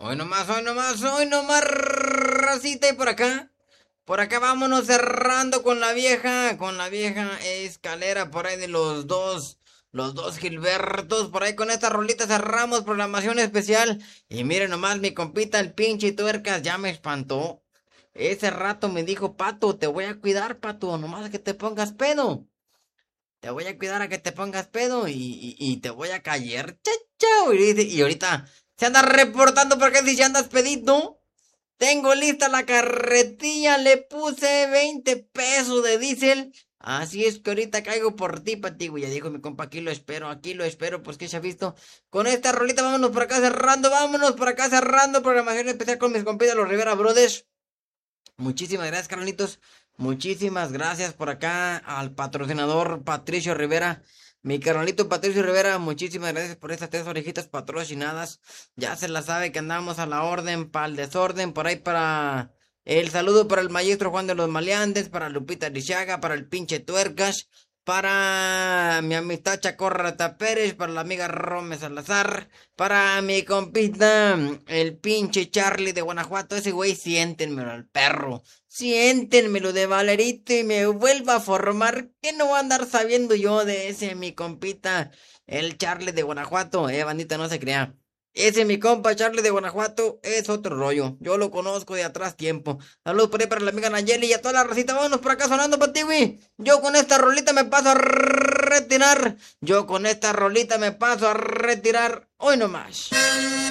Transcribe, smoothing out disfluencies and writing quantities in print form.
hoy nomás, racita y por acá. Por acá vámonos cerrando con la vieja escalera por ahí de los dos Gilbertos. Por ahí con esta rolita cerramos programación especial. Y miren nomás, mi compita, el pinche tuercas, ya me espantó. Ese rato me dijo, Pato, te voy a cuidar, Pato, nomás a que te pongas pedo. Te voy a cuidar a que te pongas pedo y te voy a caer. Chao, chao. Y ahorita se anda reportando porque si andas pedito. Tengo lista la carretilla, le puse 20 pesos de diésel. Así es que ahorita caigo por ti, Patigo. Ya dijo mi compa, aquí lo espero, pues que se ha visto. Con esta rolita vámonos por acá cerrando. Programación especial con mis compitas, los Rivera Brothers. Muchísimas gracias, Carlitos. Muchísimas gracias por acá al patrocinador Patricio Rivera. Mi carnalito Patricio Rivera, muchísimas gracias por estas 3 orejitas patrocinadas. Ya se la sabe que andamos a la orden, para el desorden, por ahí para el saludo para el maestro Juan de los Maleantes, para Lupita Lisiaga, para el pinche Tuercas, para mi amistad Chacorrata Pérez, para la amiga Rome Salazar, para mi compita, el pinche Charlie de Guanajuato. Ese güey, siéntenmelo al perro. Siéntenmelo de Valerito y me vuelva a formar. ¿Qué no voy a andar sabiendo yo de ese mi compita, el Charlie de Guanajuato? Bandita, no se crea. Ese mi compa Charlie de Guanajuato es otro rollo. Yo lo conozco de atrás tiempo. Saludos por ahí para la amiga Nayeli y a toda la racita. Vámonos por acá sonando para ti, güey. Yo con esta rolita me paso a retirar. Hoy nomás.